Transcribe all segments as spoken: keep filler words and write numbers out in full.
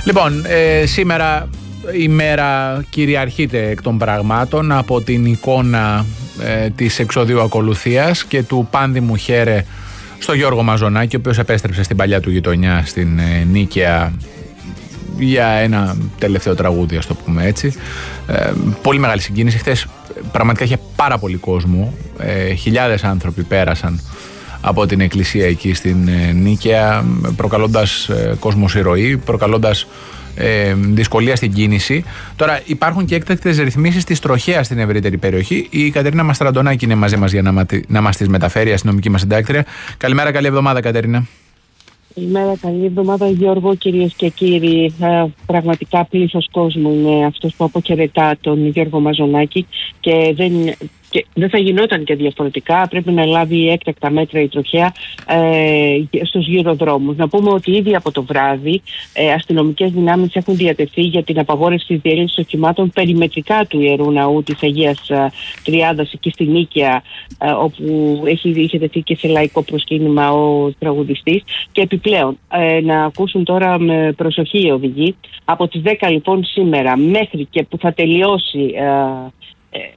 Λοιπόν, ε, σήμερα η μέρα κυριαρχείται εκ των πραγμάτων από την εικόνα ε, της εξοδίου ακολουθίας και του πάνδημου χέρε στο Γιώργο Μαζονάκη, ο οποίος επέστρεψε στην παλιά του γειτονιά στην ε, Νίκαια για ένα τελευταίο τραγούδι, ας το πούμε έτσι. Ε, πολύ μεγάλη συγκίνηση. Χθες πραγματικά είχε πάρα πολύ κόσμο. Ε, χιλιάδες άνθρωποι πέρασαν από την εκκλησία εκεί στην ε, Νίκαια, προκαλώντας ε, κόσμος ηρωή, προκαλώντας ε, δυσκολία στην κίνηση. Τώρα υπάρχουν και έκτακτες ρυθμίσεις στη τροχέα στην ευρύτερη περιοχή. Η Κατερίνα Μαστραντονάκη είναι μαζί μας για να, μα, να μας τις μεταφέρει, αστυνομική μας συντάκτρια. Καλημέρα, καλή εβδομάδα, Κατερίνα. Καλημέρα, καλή εβδομάδα, Γιώργο, κυρίες και κύριοι. Ε, πραγματικά πλήθος κόσμου είναι αυτός που αποχαιρετά τον Γιώργο Μαζονάκη και δεν, και δεν θα γινόταν και διαφορετικά. Πρέπει να λάβει έκτακτα μέτρα η τροχέα ε, στους γυροδρόμους. Να πούμε ότι ήδη από το βράδυ ε, αστυνομικές δυνάμεις έχουν διατεθεί για την απαγόρευση της διέλευσης οχημάτων περιμετρικά του Ιερού Ναού της Αγίας ε, Τριάδας εκεί στη Νίκαια, ε, όπου έχει, είχε τεθεί και σε λαϊκό προσκύνημα ο τραγουδιστής. Και επιπλέον, ε, να ακούσουν τώρα με προσοχή οι οδηγοί, από τις δέκα λοιπόν σήμερα μέχρι και που θα τελειώσει ε, ε,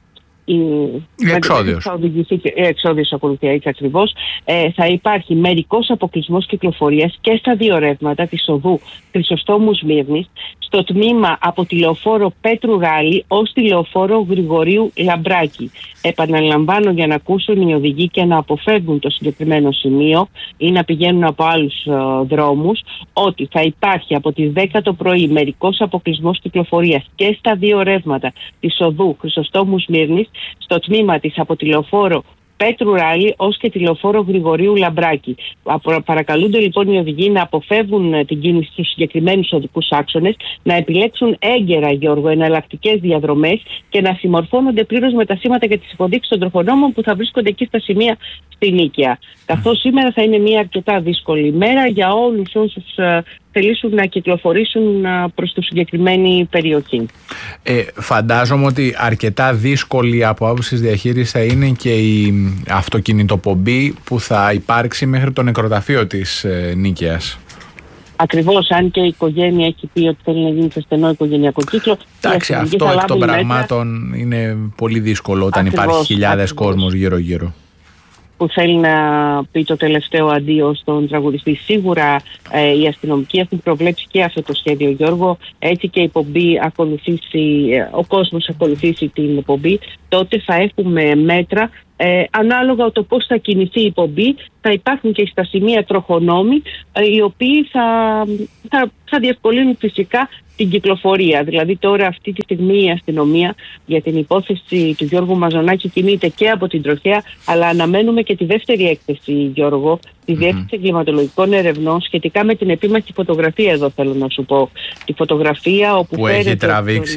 η εξόδιος. Θα οδηγηθεί και εξόδιος ακολουθία, έτσι ακριβώς. Ε, θα υπάρχει μερικός αποκλεισμός κυκλοφορίας και στα δύο ρεύματα της οδού Χρυσοστόμου Σμύρνης, στο τμήμα από τη λεωφόρο Πέτρου Ράλη ως τη λεωφόρο Γρηγορίου Λαμπράκη. Επαναλαμβάνω για να ακούσουν οι οδηγοί και να αποφεύγουν το συγκεκριμένο σημείο ή να πηγαίνουν από άλλους uh, δρόμους, ότι θα υπάρχει από τις δέκα το πρωί μερικός αποκλεισμός κυκλοφορίας και στα δύο ρεύματα της οδού Χρυσοστόμου Σμύρνης, στο τμήμα της από τη λεωφόρο Πέτρου Ράλη ως και τη λεωφόρο Γρηγορίου Λαμπράκη. Παρακαλούνται λοιπόν οι οδηγοί να αποφεύγουν την κίνηση στους συγκεκριμένους οδικούς άξονες, να επιλέξουν έγκαιρα, Γιώργο, εναλλακτικές διαδρομές και να συμμορφώνονται πλήρως με τα σήματα και τις υποδείξεις των τροχονόμων που θα βρίσκονται εκεί στα σημεία στη Νίκαια. Καθώς σήμερα θα είναι μια αρκετά δύσκολη μέρα για όλους όσους θελήσουν να κυκλοφορήσουν προς τη συγκεκριμένη περιοχή. Ε, φαντάζομαι ότι αρκετά δύσκολη από άποψη διαχείρισης θα είναι και η αυτοκινητοπομπή που θα υπάρξει μέχρι το νεκροταφείο της ε, Νίκαιας. Ακριβώς, αν και η οικογένεια έχει πει ότι θέλει να γίνει σε στενό οικογενειακό κύκλο. Εντάξει, αυτό εκ των πραγμάτων μέτρα. Είναι πολύ δύσκολο όταν ακριβώς, υπάρχει χιλιάδες ακριβώς. κόσμος γύρω-γύρω. Που θέλει να πει το τελευταίο αντίο στον τραγουδιστή. Σίγουρα ε, οι αστυνομικοί έχουν προβλέψει και αυτό το σχέδιο, Γιώργο. Έτσι και η εκπομπή ακολουθήσει, ε, ο κόσμος ακολουθήσει την εκπομπή, τότε θα έχουμε μέτρα ε, ανάλογα το πώς θα κινηθεί η εκπομπή. Θα υπάρχουν και στα σημεία τροχονόμοι, ε, οι οποίοι θα, θα, θα διευκολύνουν φυσικά την κυκλοφορία. Δηλαδή τώρα αυτή τη στιγμή η αστυνομία για την υπόθεση του Γιώργου Μαζονάκη κινείται και από την τροχέα, αλλά αναμένουμε και τη δεύτερη έκθεση, Γιώργο, τη Διεύθυνση mm-hmm. Εγκληματολογικών Ερευνών σχετικά με την επίμαχη φωτογραφία, εδώ θέλω να σου πω. Τη φωτογραφία όπου που έχει τραβήξει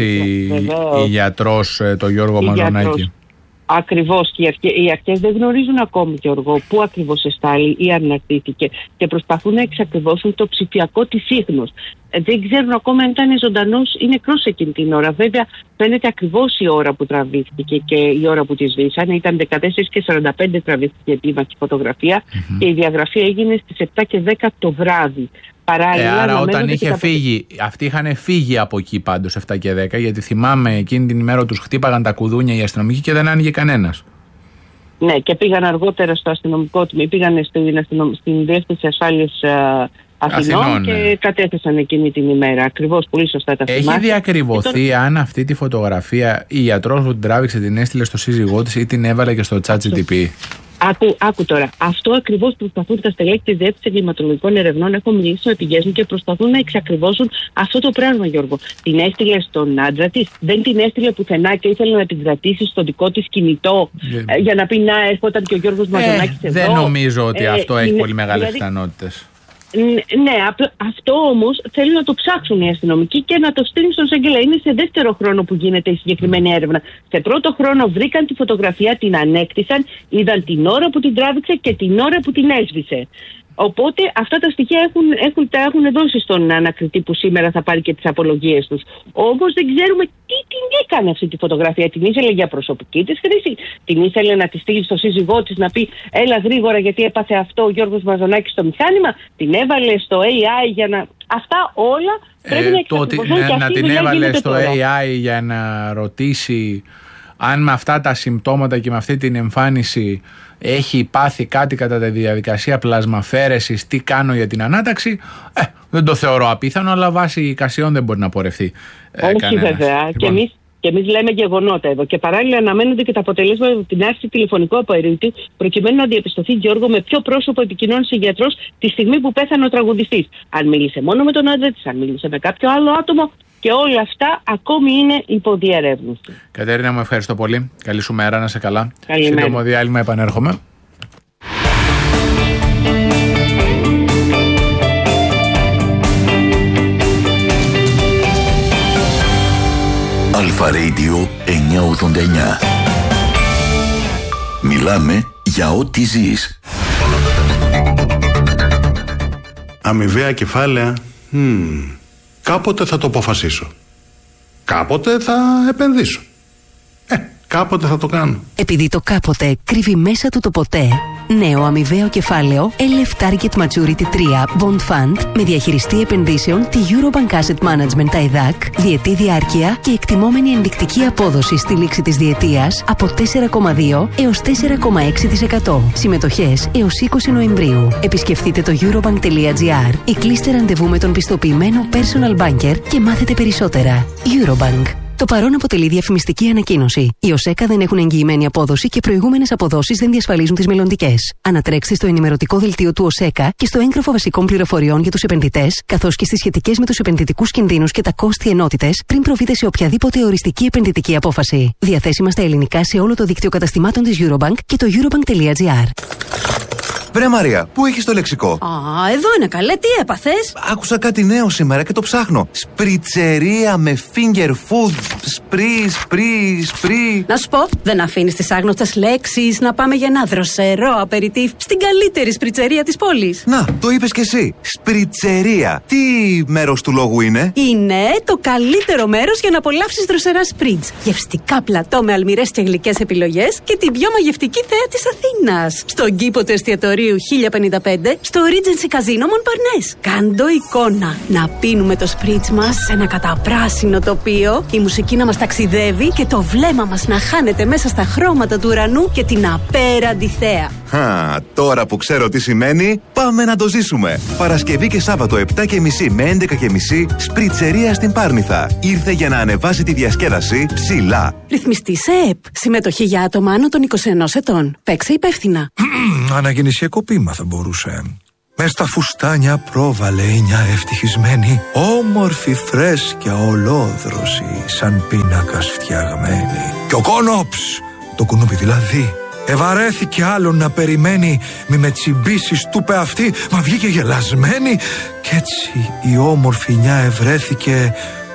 η γιατρός το Γιώργο Μαζονάκη. Ακριβώς, και οι, αρχέ, οι αρχές δεν γνωρίζουν ακόμη, Γιώργο, πού ακριβώς εστάλει ή αναρτήθηκε και προσπαθούν να εξακριβώσουν το ψηφιακό της ίχνος. Δεν ξέρουν ακόμα αν ήταν ζωντανός ή νεκρός εκείνη την ώρα. Βέβαια, φαίνεται ακριβώς η ώρα που τραβήχθηκε και η ώρα που τη σβήσανε. Ήταν δεκατέσσερις και σαράντα πέντε τραβήχθηκε η επίμαχη φωτογραφία mm-hmm. και η διαγραφή έγινε στις επτά και δέκα το βράδυ. Ε, άρα όταν είχε τα... φύγει, αυτοί είχαν φύγει από εκεί πάντως επτά και δέκα, γιατί θυμάμαι εκείνη την ημέρα τους χτύπαγαν τα κουδούνια οι αστυνομικοί και δεν άνοιγε κανένας. Ναι, και πήγαν αργότερα στο αστυνομικό τμήμα, πήγαν στην, αστυνομ... στην Διεύθυνση Ασφάλειας Αθηνών, Αθηνών και ναι. κατέθεσαν εκείνη την ημέρα. Ακριβώς, πολύ σωστά τα θυμάστε. Έχει διακριβωθεί τον... αν αυτή τη φωτογραφία η ιατρός που την τράβηξε την έστειλε στο σύζυγό της ή την έβαλε και στο chat τζι τι πι. Άκου, άκου τώρα. Αυτό ακριβώς προσπαθούν τα στελέχη της Διεύθυνσης Εγκληματολογικών Ερευνών. Έχω μιλήσει με πηγές μου και προσπαθούν να εξακριβώσουν αυτό το πράγμα, Γιώργο. Την έστειλε στον άντρα της, δεν την έστειλε πουθενά και ήθελε να την κρατήσει στο δικό της κινητό yeah. ε, για να πει να έρχονταν και ο Γιώργος Μαζονάκης ε, εδώ. Δεν νομίζω ότι ε, αυτό ε, έχει είναι, πολύ μεγάλες δηλαδή, πιθανότητες. Ναι, αυτό όμως θέλουν να το ψάξουν οι αστυνομικοί και να το στείλουν στον εισαγγελέα. Είναι σε δεύτερο χρόνο που γίνεται η συγκεκριμένη έρευνα. Σε πρώτο χρόνο βρήκαν τη φωτογραφία, την ανέκτησαν, είδαν την ώρα που την τράβηξε και την ώρα που την έσβησε. Οπότε αυτά τα στοιχεία έχουν, έχουν, τα έχουν δώσει στον ανακριτή που σήμερα θα πάρει και τις απολογίες τους. Όμως δεν ξέρουμε τι την έκανε αυτή τη φωτογραφία. Την ήθελε για προσωπική της χρήση, την ήθελε να τη στείλει στο σύζυγό της να πει έλα γρήγορα γιατί έπαθε αυτό ο Γιώργος Μαζονάκης στο μηχάνημα, την έβαλε στο έι άι για να... Αυτά όλα πρέπει ε, να εξαρτηθούν. Να, να την έβαλε στο τώρα. έι άι για να ρωτήσει αν με αυτά τα συμπτώματα και με αυτή την εμφάνιση έχει πάθει κάτι κατά τη διαδικασία πλασμαφαίρεσης, τι κάνω για την ανάταξη. Ε, δεν το θεωρώ απίθανο, αλλά βάσει εικασιών δεν μπορεί να πορευτεί. Ε, Όχι κανένας. βέβαια. Λοιπόν. Και εμείς Και εμεί λέμε γεγονότα εδώ. Και παράλληλα αναμένονται και τα αποτελέσματα από την άρση τηλεφωνικού απορρίτου, προκειμένου να διαπιστωθεί, Γιώργο, με ποιο πρόσωπο επικοινώνησε ο γιατρός τη στιγμή που πέθανε ο τραγουδιστής. Αν μίλησε μόνο με τον άντρα της, αν μίλησε με κάποιο άλλο άτομο. Και όλα αυτά ακόμη είναι υποδιερεύνηση. Κατέρινα, μου ευχαριστώ πολύ. Καλή σου μέρα, να είσαι καλά. Καλημέρα. Σύντομο διάλειμμα, επανέρχομαι. Αλφα Radio εννιακόσια ογδόντα εννιά. Μιλάμε για ό,τι ζεις. Αμοιβαία κεφάλαια. Hmm. Κάποτε θα το αποφασίσω. Κάποτε θα επενδύσω. Ε, κάποτε θα το κάνω. Επειδή το κάποτε κρύβει μέσα του το ποτέ, νέο αμοιβαίο κεφάλαιο ελ εφ Target Maturity τρία Bond Fund με διαχειριστή επενδύσεων τη Eurobank Asset Management τα ΕΔΑΚ, διετή διάρκεια και εκτιμόμενη ενδεικτική απόδοση στη λήξη της διετίας από τέσσερα κόμμα δύο έως τέσσερα κόμμα έξι τοις εκατό. Συμμετοχές έως είκοσι Νοεμβρίου. Επισκεφτείτε το eurobank τελεία gr ή κλείστε ραντεβού με τον πιστοποιημένο personal banker και μάθετε περισσότερα. Eurobank. Το παρόν αποτελεί διαφημιστική ανακοίνωση. Οι ΟΣΕΚΑ δεν έχουν εγγυημένη απόδοση και προηγούμενες αποδόσεις δεν διασφαλίζουν τις μελλοντικές. Ανατρέξτε στο ενημερωτικό δελτίο του ΟΣΕΚΑ και στο έγγραφο βασικών πληροφοριών για τους επενδυτές, καθώς και στις σχετικές με τους επενδυτικούς κινδύνους και τα κόστη ενότητες, πριν προβείτε σε οποιαδήποτε οριστική επενδυτική απόφαση. Διαθέσιμα στα ελληνικά σε όλο το δίκτυο καταστημάτων της Eurobank και το eurobank τελεία gr. Βρε Μαρία, πού έχεις το λεξικό? Α, εδώ είναι καλέ, τι έπαθες? Άκουσα κάτι νέο σήμερα και το ψάχνω. Σπριτσερία με finger food. Σπρι, σπρι, σπρι. Να σου πω, δεν αφήνεις τις άγνωστες λέξεις να πάμε για ένα δροσερό απεριτίφ στην καλύτερη σπριτσερία της πόλης. Να, το είπες κι εσύ. Σπριτσερία. Τι μέρος του λόγου είναι? Είναι το καλύτερο μέρος για να απολαύσεις δροσερά σπριτς. Γευστικά πλατό με αλμυρές και γλυκές επιλογές και την πιο μαγευτική θέα της Αθήνας. Στον κήπο του εστιατορίου χίλια πενήντα πέντε στο Regency Casino Montparnasse. Κάντο εικόνα. Να πίνουμε το σπριτς μας σε ένα καταπράσινο τοπίο, η μουσική να μας ταξιδεύει και το βλέμμα μας να χάνεται μέσα στα χρώματα του ουρανού και την απέραντη θέα. Χα, τώρα που ξέρω τι σημαίνει, πάμε να το ζήσουμε. Παρασκευή και Σάββατο επτά και μισή με έντεκα και μισή, σπριτσερία στην Πάρνηθα. Ήρθε για να ανεβάσει τη διασκέδαση ψηλά. Ρυθμιστή σε ΕΕΠ. Συμμετοχή για άτομα άνω των είκοσι ενός ετών. Παίξε υπεύθυνα. Αναγεννησιακό ποίημα θα μπορούσε. Μες στα φουστάνια πρόβαλε μια ευτυχισμένη, όμορφη φρέσκια ολόδρωση, σαν πίνακας φτιαγμένη. Και ο κόνοψ, το κουνούπι δηλαδή, ευαρέθηκε άλλον να περιμένει, μη με τσιμπήσεις του πε αυτή, μα βγήκε γελασμένη. Κι έτσι η όμορφη νιά ευρέθηκε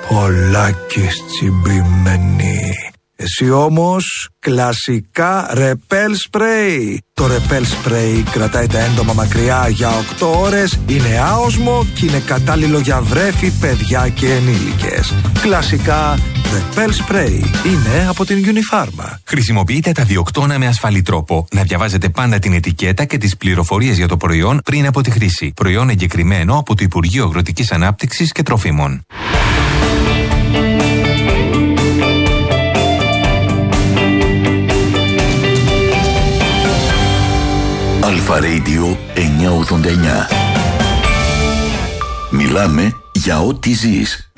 πολλάκις τσιμπημένη. Εσύ όμως κλασικά ρεπέλ σπρέι. Το ρεπέλ σπρέι κρατάει τα έντομα μακριά για οκτώ ώρες, είναι άοσμο και είναι κατάλληλο για βρέφη, παιδιά και ενήλικες. Κλασικά ρεπέλ σπρέι είναι από την Unifarma. Χρησιμοποιείτε τα διοκτώνα με ασφαλή τρόπο. Να διαβάζετε πάντα την ετικέτα και τις πληροφορίες για το προϊόν πριν από τη χρήση. Προϊόν εγκεκριμένο από το Υπουργείο Αγροτικής Ανάπτυξης και Τροφίμων. Αλφα Radio εννιακόσια ογδόντα εννιά. Μιλάμε για ό,τι ζεις.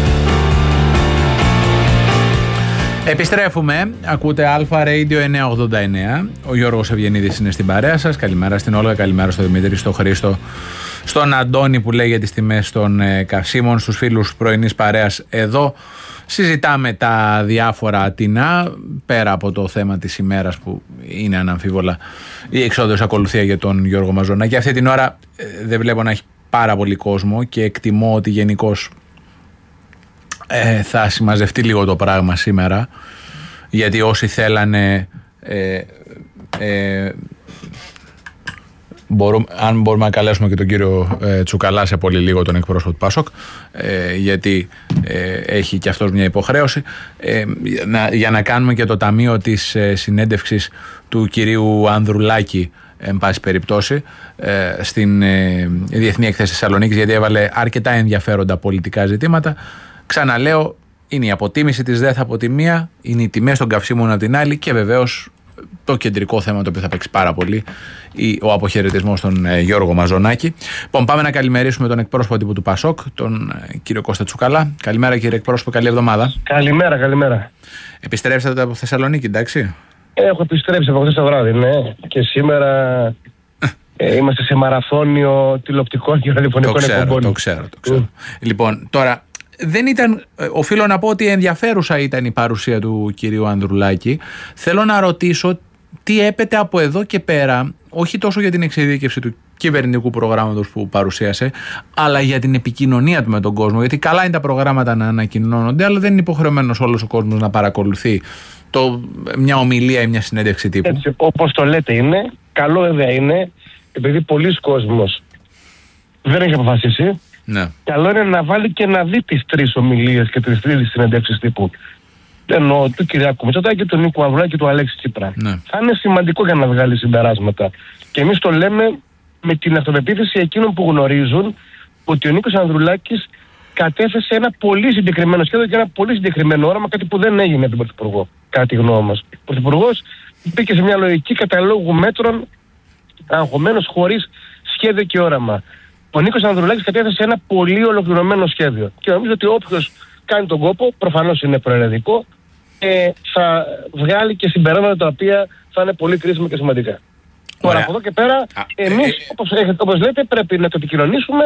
Επιστρέφουμε. Ακούτε Αλφα Radio εννιακόσια ογδόντα εννιά. Ο Γιώργος Ευγενίδης είναι στην παρέα σας. Καλημέρα στην Όλγα, καλημέρα στο Δημήτρη, στο Χρήστο, στον Αντώνη που λέει για τις τιμές των ε, καυσίμων, στους φίλους πρωινής παρέας εδώ. Συζητάμε τα διάφορα τεινά, πέρα από το θέμα της ημέρας που είναι αναμφίβολα η εξόδιος ακολουθία για τον Γιώργο Μαζονά. Και αυτή την ώρα ε, δεν βλέπω να έχει πάρα πολύ κόσμο και εκτιμώ ότι γενικώς ε, θα συμμαζευτεί λίγο το πράγμα σήμερα, γιατί όσοι θέλανε ε, ε, μπορούμε, αν μπορούμε να καλέσουμε και τον κύριο ε, Τσουκαλά σε πολύ λίγο, τον εκπρόσωπο του Πάσοκ, ε, γιατί ε, έχει και αυτός μια υποχρέωση, ε, να, για να κάνουμε και το ταμείο της ε, συνέντευξης του κυρίου Ανδρουλάκη εν πάση περιπτώσει, ε, στην ε, Διεθνή Έκθεση Θεσσαλονίκης, γιατί έβαλε αρκετά ενδιαφέροντα πολιτικά ζητήματα. Ξαναλέω, είναι η αποτίμηση της ΔΕΘ από τη μία, είναι οι τιμές των καυσίμων από την άλλη και βεβαίως το κεντρικό θέμα το οποίο θα παίξει πάρα πολύ, ο αποχαιρετισμός στον ε, Γιώργο Μαζονάκη. Λοιπόν, πάμε να καλημερίσουμε τον εκπρόσωπο τύπου του ΠΑΣΟΚ, τον ε, κύριο Κώστα Τσουκαλά. Καλημέρα, κύριε εκπρόσωπο, καλή εβδομάδα. Καλημέρα, καλημέρα. Επιστρέψατε από Θεσσαλονίκη, εντάξει? Έχω επιστρέψει από χθες το βράδυ, ναι. Και σήμερα ε, είμαστε σε μαραθώνιο τηλεοπτικών και ραδιοφωνικών εκπομπών. Το ξέρω, το ξέρω. Mm. Λοιπόν, τώρα, δεν ήταν, οφείλω να πω ότι ενδιαφέρουσα ήταν η παρουσία του κυρίου Ανδρουλάκη. Θέλω να ρωτήσω τι έπεται από εδώ και πέρα, όχι τόσο για την εξειδίκευση του κυβερνητικού προγράμματος που παρουσίασε, αλλά για την επικοινωνία του με τον κόσμο. Γιατί καλά είναι τα προγράμματα να ανακοινώνονται, αλλά δεν είναι υποχρεωμένος όλος ο κόσμος να παρακολουθεί το, μια ομιλία ή μια συνέντευξη τύπου. Έτσι, όπως το λέτε είναι, καλό βέβαια είναι, επειδή πολλοί κόσμος δεν έχει αποφασίσει. Ναι. Καλό είναι να βάλει και να δει τις τρεις ομιλίες και τις τρεις συνεντεύξεις τύπου. Εννοώ του Κυριάκου Μητσοτάκη, του Νίκου Ανδρουλάκη και του Αλέξη Τσίπρα. Ναι. Θα είναι σημαντικό για να βγάλει συμπεράσματα. Και εμείς το λέμε με την αυτοπεποίθηση εκείνων που γνωρίζουν ότι ο Νίκος Ανδρουλάκης κατέθεσε ένα πολύ συγκεκριμένο σχέδιο και ένα πολύ συγκεκριμένο όραμα, κάτι που δεν έγινε από τον Πρωθυπουργό, κατά τη γνώμη μας. Ο Πρωθυπουργός μπήκε σε μια λογική καταλόγου μέτρων, αγχωμένος, χωρίς σχέδιο και όραμα. Ο Νίκος Ανδρουλάκης κατέθεσε ένα πολύ ολοκληρωμένο σχέδιο. Και νομίζω ότι όποιος κάνει τον κόπο, προφανώς είναι προαιρετικό, ε, θα βγάλει και συμπεράσματα τα οποία θα είναι πολύ κρίσιμα και σημαντικά. Τώρα από εδώ και πέρα, εμείς, ε, όπως, όπως λέτε, πρέπει να το επικοινωνήσουμε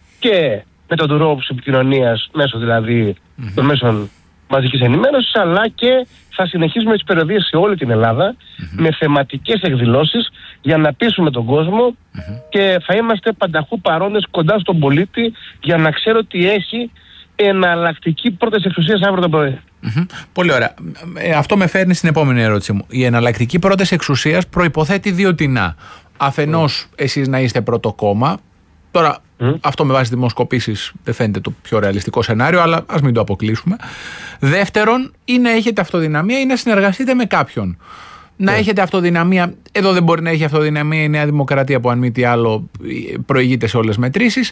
και με τον τρόπο επικοινωνίας, μέσω δηλαδή mm-hmm. των μέσων μαζικής ενημέρωσης, αλλά και θα συνεχίσουμε τις περιοδίες σε όλη την Ελλάδα mm-hmm. με θεματικές εκδηλώσεις για να πείσουμε τον κόσμο mm-hmm. και θα είμαστε πανταχού παρόντες κοντά στον πολίτη για να ξέρω ότι έχει εναλλακτική πρόταση εξουσίας αύριο το πρωί. Mm-hmm. Πολύ ωραία. Ε, αυτό με φέρνει στην επόμενη ερώτηση μου. Η εναλλακτική πρόταση εξουσίας προϋποθέτει δύο τινά. Αφενός mm. εσείς να είστε πρώτο κόμμα. Τώρα mm. αυτό με βάση δημοσκοπήσεις δεν φαίνεται το πιο ρεαλιστικό σενάριο, αλλά ας μην το αποκλείσουμε. Δεύτερον, ή να έχετε αυτοδυναμία ή να συνεργαστείτε με κάποιον. Να mm. έχετε αυτοδυναμία, εδώ δεν μπορεί να έχει αυτοδυναμία η Νέα Δημοκρατία που αν μη τι άλλο προηγείται σε όλες τις μετρήσεις.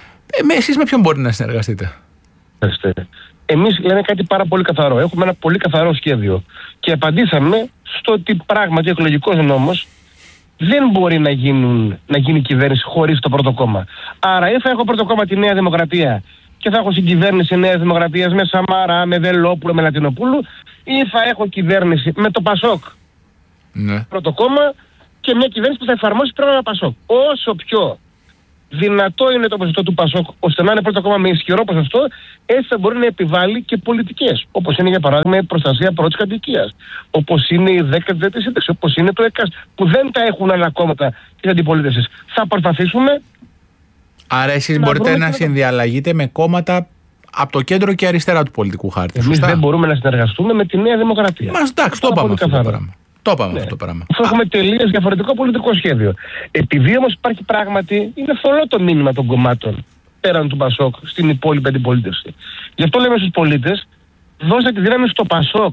Ε, εσείς με ποιον μπορείτε να συνεργαστείτε? Εμείς λέμε κάτι πάρα πολύ καθαρό. Έχουμε ένα πολύ καθαρό σχέδιο. Και απαντήσαμε στο ότι πράγματι ο εκλογικός νόμος δεν μπορεί να, γίνουν, να γίνει κυβέρνηση χωρίς το πρώτο κόμμα. Άρα ή θα έχω πρώτο κόμμα τη Νέα Δημοκρατία και θα έχω συγκυβέρνηση Νέας Δημοκρατίας με Σαμαρά, με Βελόπουλο, με Λατινοπούλου, ή θα έχω κυβέρνηση με το ΠΑΣΟΚ. Ναι. Πρώτο κόμμα και μια κυβέρνηση που θα εφαρμόσει πρόγραμμα ΠΑΣΟΚ. Όσο πιο δυνατό είναι το ποσοστό του ΠΑΣΟΚ ώστε να είναι πρώτο κόμμα με ισχυρό ποσοστό, έτσι θα μπορεί να επιβάλλει και πολιτικές. Όπως είναι για παράδειγμα η προστασία πρώτης κατοικίας, όπως είναι η δέκατη σύνταξη, όπως είναι το ΕΚΑΣ, που δεν τα έχουν άλλα κόμματα της αντιπολίτευσης. Θα προσπαθήσουμε. Άρα εσείς μπορείτε να συνδιαλλαγείτε με κόμματα από το κέντρο και αριστερά του πολιτικού χάρτη. Εμείς δεν μπορούμε να συνεργαστούμε με τη Νέα Δημοκρατία. Μας εντάξει, το είπαμε αυτό το πράγμα. Το είπαμε ναι. αυτό το πράγμα. Θα έχουμε τελείως διαφορετικό πολιτικό σχέδιο. Επειδή όμως υπάρχει πράγματι, είναι θολό το μήνυμα των κομμάτων πέραν του ΠΑΣΟΚ στην υπόλοιπη αντιπολίτευση. Γι' αυτό λέμε στους πολίτες, δώστε τη δύναμη στο ΠΑΣΟΚ.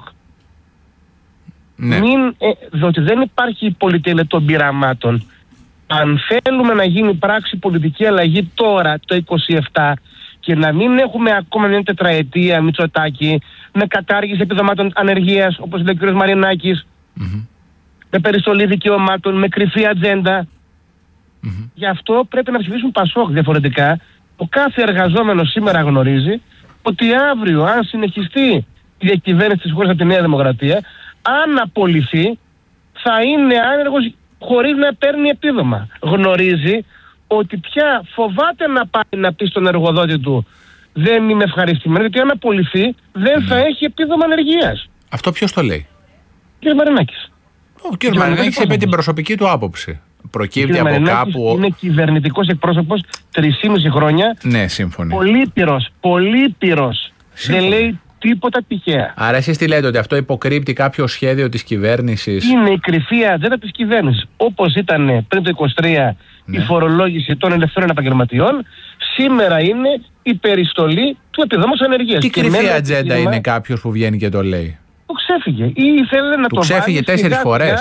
Ναι. Μην, ε, διότι δεν υπάρχει πολυτέλεια των πειραμάτων. Αν θέλουμε να γίνει πράξη πολιτική αλλαγή τώρα, το είκοσι επτά, και να μην έχουμε ακόμα μια τετραετία Μητσοτάκη με κατάργηση επιδομάτων ανεργίας, όπως λέει ο κ. Μαρινάκης, mm-hmm. με περιστολή δικαιωμάτων, με κρυφή ατζέντα. Mm-hmm. Γι' αυτό πρέπει να ψηφίσουν ΠΑΣΟΚ. Διαφορετικά, ο κάθε εργαζόμενος σήμερα γνωρίζει ότι αύριο, αν συνεχιστεί η διακυβέρνηση της χώρας από τη Νέα Δημοκρατία, αν απολυθεί, θα είναι άνεργος χωρίς να παίρνει επίδομα. Γνωρίζει ότι πια φοβάται να πάει να πει στον εργοδότη του δεν είμαι ευχαριστημένο, γιατί αν απολυθεί δεν mm. θα έχει επίδομα ανεργίας. Αυτό ποιος το λέει? Κ. Μαρινάκης. Ο κ. Μαρινάκης είπε την προσωπική του άποψη. Προκύπτει από κάπου. Είναι κυβερνητικός εκπρόσωπος τρεισήμισι χρόνια. Ναι, σύμφωνοι. Πολύπειρος, πολύπειρος. Δεν λέει τίποτα τυχαία. Άρα εσείς τι λέτε, ότι αυτό υποκρύπτει κάποιο σχέδιο της κυβέρνησης? Είναι η κρυφή ατζέντα της κυβέρνησης. Όπως ήταν πριν το είκοσι τρία ναι. η φορολόγηση των ελευθερών επαγγελματιών, σήμερα είναι η περιστολή του επιδόματος ανεργίας. Τι κρυφή ατζέντα είναι κάποιος που βγαίνει και το λέει? Του ξέφυγε. Ή ήθελε να του το ξέφυγε βάλει τέσσερις φορές.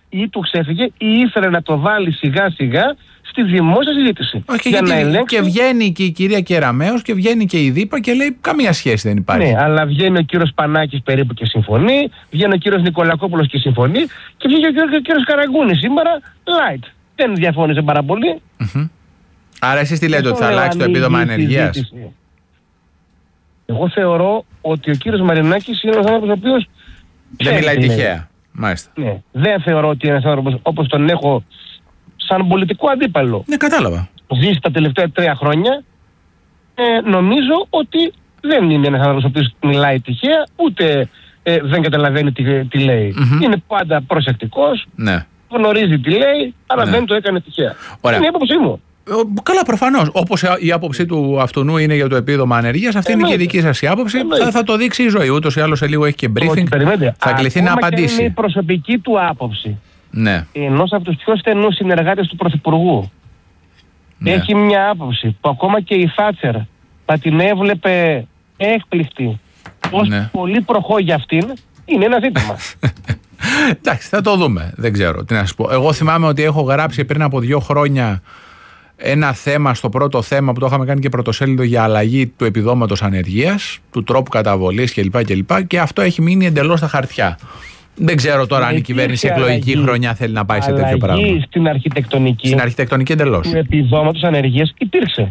ή του ξέφυγε ή ήθελε να το βάλει σιγά σιγά στη δημόσια συζήτηση. Όχι, για γιατί να ελέγξει... και βγαίνει και η κυρία Κεραμέως και βγαίνει και η Δήπα και λέει καμία σχέση δεν υπάρχει. Ναι, αλλά βγαίνει ο κύριος Πανάκης περίπου και συμφωνεί, βγαίνει ο κύριος Νικολακόπουλος και συμφωνεί και βγαίνει και ο κύριος Καραγκούνης σήμερα light. Δεν διαφώνησε πάρα πολύ. Mm-hmm. Άρα εσείς τι λέτε, ότι θα αλλάξει το επίδομα ανεργίας? Εγώ θεωρώ ότι ο κύριος Μαρινάκης είναι ένας άνθρωπος ο οποίος δεν μιλάει τυχαία. Μάλιστα. Ναι, δεν θεωρώ ότι είναι ένας άνθρωπος όπως τον έχω σαν πολιτικό αντίπαλο. Ναι, κατάλαβα. Ζήσει τα τελευταία τρία χρόνια. Ε, νομίζω ότι δεν είναι ένας άνθρωπος ο οποίος μιλάει τυχαία, ούτε ε, δεν καταλαβαίνει τι, τι λέει. Mm-hmm. Είναι πάντα προσεκτικός, ναι. γνωρίζει τι λέει, αλλά ναι. δεν το έκανε τυχαία. Ωραία. Είναι η άποψή μου. Καλά, προφανώς. Όπως η άποψή του αυτού είναι για το επίδομα ανεργίας, αυτή ε, είναι ναι. και η δική σας η άποψη. Θα, θα το δείξει η ζωή. Ούτως ή άλλως σε λίγο έχει και briefing. Θα κληθεί να απαντήσει. Είναι η προσωπική του άποψη. Ναι. Ενός από τους πιο στενούς συνεργάτες του Πρωθυπουργού. Ναι. Έχει μια άποψη που ακόμα και η Θάτσερ θα την έβλεπε έκπληκτη. Ως ναι. πολύ προχώ για αυτήν, είναι ένα ζήτημα. Εντάξει, θα το δούμε. Δεν ξέρω τι να σας πω. Εγώ θυμάμαι ότι έχω γράψει πριν από δύο χρόνια ένα θέμα, στο πρώτο θέμα που το είχαμε κάνει και πρωτοσέλιδο, για αλλαγή του επιδόματος ανεργίας, του τρόπου καταβολής κλπ. κλπ. Και αυτό έχει μείνει εντελώς στα χαρτιά. Δεν ξέρω τώρα αν η κυβέρνηση εκλογική αλλαγή, χρονιά θέλει να πάει σε τέτοιο πράγμα. Αλλαγή στην αρχιτεκτονική. Στην αρχιτεκτονική εντελώς. Του επιδόματος ανεργίας υπήρξε.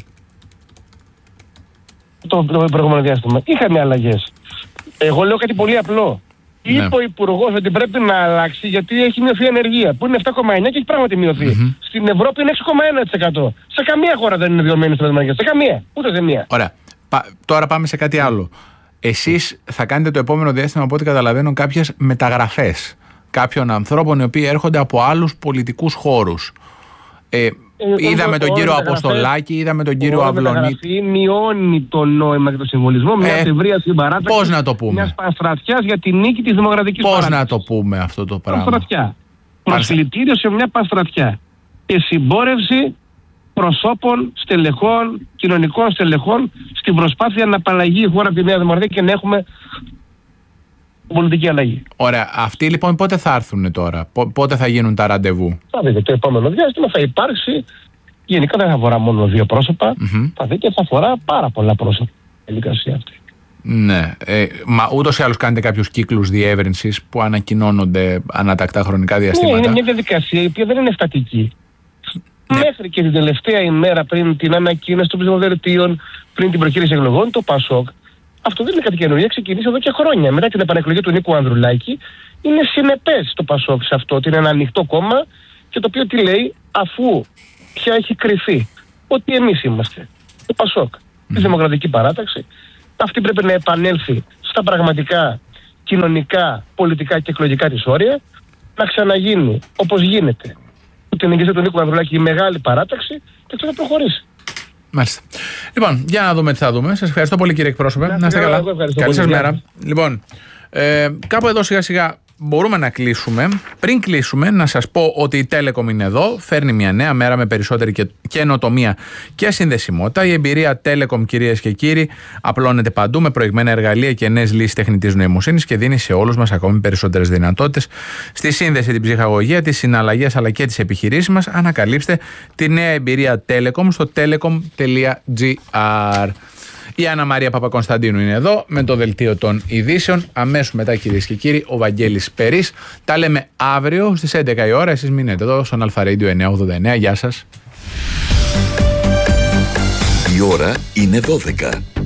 Το, το προηγούμενο διάστημα. Είχαμε αλλαγές. Εγώ λέω κάτι πολύ απλό. Ναι. Είπε ο Υπουργός ότι πρέπει να αλλάξει γιατί έχει μειωθεί η ανεργία, που είναι επτά κόμμα εννιά και έχει πράγματι μειωθεί. Mm-hmm. Στην Ευρώπη είναι έξι κόμμα ένα τοις εκατό. Σε καμία χώρα δεν είναι βιωμένη στην ανεργία. Σε καμία. Ούτε σε μία. Ωραία. Πα, τώρα πάμε σε κάτι άλλο. Εσείς θα κάνετε το επόμενο διάστημα, από ό,τι καταλαβαίνω, κάποιες μεταγραφές κάποιων ανθρώπων οι οποίοι έρχονται από άλλους πολιτικούς χώρους. Ε, ε, είδαμε τον κύριο Αποστολάκη, είδαμε τον κύριο Αυλονίτη. Η μειώνει το νόημα και το συμβολισμό μια ε, ευρεία συμπαράταξη. Πώς να το πούμε? Μια πανστρατιάς για τη νίκη της δημοκρατικής παράταξης. Πώς να το πούμε αυτό το πράγμα? Πανστρατιά. Προσκλητήριο σε μια πανστρατιά. Και συμπόρευση προσώπων, στελεχών, κοινωνικών στελεχών στην προσπάθεια να απαλλαγεί η χώρα από τη Νέα Δημοκρατία και να έχουμε πολιτική αλλαγή. Ωραία. Αυτοί λοιπόν πότε θα έρθουν τώρα, πότε θα γίνουν τα ραντεβού? Θα δείτε, το επόμενο διάστημα θα υπάρξει. Γενικά δεν θα αφορά μόνο δύο πρόσωπα, mm-hmm. θα δείτε, θα αφορά πάρα πολλά πρόσωπα η διαδικασία αυτή. Ναι. Ε, μα ούτως ή άλλως κάνετε κάποιους κύκλους διεύρυνσης που ανακοινώνονται ανατακτά χρονικά διαστήματα. Ναι, είναι μια διαδικασία η οποία δεν είναι στατική. Ναι. Μέχρι και την τελευταία ημέρα πριν την ανακοίνωση των ψηφοδελτίων, πριν την προκήρυξη εκλογών, το ΠΑΣΟΚ, αυτό δεν είναι κάτι καινούργιο, ξεκινήσει εδώ και χρόνια. Μετά την επανεκλογή του Νίκου Ανδρουλάκη, είναι συνεπές το ΠΑΣΟΚ σε αυτό, ότι είναι ένα ανοιχτό κόμμα και το οποίο τι λέει, αφού πια έχει κρυφεί ότι εμείς είμαστε το ΠΑΣΟΚ, mm. η Δημοκρατική Παράταξη, αυτή πρέπει να επανέλθει στα πραγματικά κοινωνικά, πολιτικά και εκλογικά της όρια, να ξαναγίνει όπως γίνεται την εγγύηση του Νίκου Ανδρουλάκη η μεγάλη παράταξη και αυτό θα προχωρήσει. Μάλιστα. Λοιπόν, για να δούμε τι θα δούμε. Σας ευχαριστώ πολύ, κύριε εκπρόσωπε. Να, να είστε καλά. Καλή σας μέρα. Λοιπόν, ε, κάπου εδώ σιγά σιγά μπορούμε να κλείσουμε. Πριν κλείσουμε, να σας πω ότι η Telecom είναι εδώ. Φέρνει μια νέα μέρα με περισσότερη καινοτομία και συνδεσιμότητα. Η εμπειρία Telecom, κυρίες και κύριοι, απλώνεται παντού με προηγμένα εργαλεία και νέες λύσεις τεχνητής νοημοσύνης και δίνει σε όλους μας ακόμη περισσότερες δυνατότητες στη σύνδεση, την ψυχαγωγία, τις συναλλαγές αλλά και τις επιχειρήσεις μας. Ανακαλύψτε τη νέα εμπειρία Telecom στο telecom τελεία gr. Η Άννα Μαρία Παπακωνσταντίνου είναι εδώ με το δελτίο των ειδήσεων. Αμέσως μετά, κυρίες και κύριοι, ο Βαγγέλης Περής. Τα λέμε αύριο στις έντεκα η ώρα. Εσείς μείνετε εδώ στον Αλφα Radio εννιακόσια ογδόντα εννέα. Γεια σας. Η ώρα είναι δώδεκα.